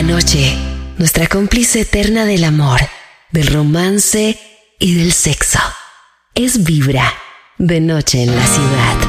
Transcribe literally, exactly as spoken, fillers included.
noche, nuestra cómplice eterna del amor, del romance y del sexo. Es Vibra, de noche en la ciudad.